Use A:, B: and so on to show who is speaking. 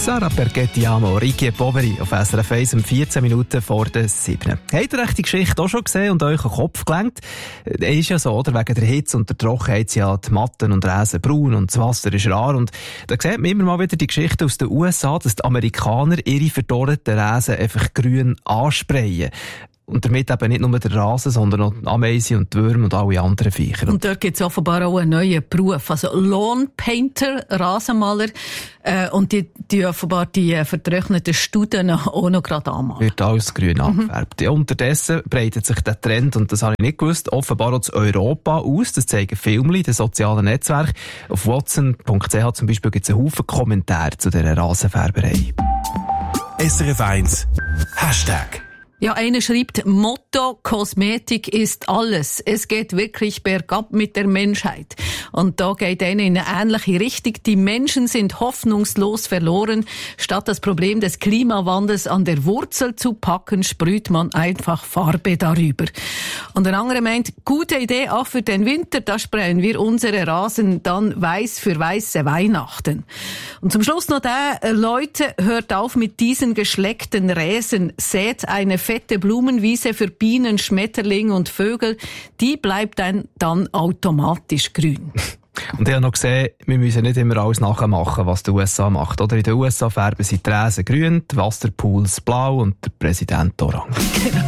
A: Sarah Pergettiamo, Ricky Poveri auf SRF 1 um 14 Minuten vor der 7. Habt ihr echt die Geschichte auch schon gesehen und euch an den Kopf gelenkt? Ist ja so, oder? Wegen der Hitze und der Trockenheit sind ja die Matten und Rasen braun und das Wasser ist rar. Und da sieht man immer mal wieder die Geschichte aus den USA, dass die Amerikaner ihre verdorrten Rasen einfach grün ansprayen. Und damit eben nicht nur der Rasen, sondern auch die Ameisen und die Würmer und alle anderen Viecher.
B: Und dort gibt es offenbar auch einen neuen Beruf. Also Lawn Painter, Rasenmaler. Und die offenbar die vertrockneten Studien auch noch gerade anmalen.
A: Wird alles grün angefärbt. Ja, unterdessen breitet sich der Trend, und das habe ich nicht gewusst, offenbar auch zu Europa aus. Das zeigen Filme in den sozialen Netzwerken. Auf watson.ch zum Beispiel gibt es einen Haufen Kommentare zu dieser Rasenfärberei.
C: SRF 1 Hashtag.
B: Ja, einer schreibt, Motto, Kosmetik ist alles. Es geht wirklich bergab mit der Menschheit. Und da geht einer in eine ähnliche Richtung. Die Menschen sind hoffnungslos verloren. Statt das Problem des Klimawandels an der Wurzel zu packen, sprüht man einfach Farbe darüber. Und ein anderer meint, gute Idee auch für den Winter, da sprayen wir unsere Rasen dann weiß für weiße Weihnachten. Und zum Schluss noch Leute, hört auf mit diesen geschleckten Räsen, sät eine fette Blumenwiese für Bienen, Schmetterlinge und Vögel, die bleibt dann automatisch grün.
A: Und ich habe noch gesehen, wir müssen nicht immer alles nachmachen, was die USA macht. Oder in den USA färben sie die Rasen grün, die Wasserpools blau und der Präsident orange.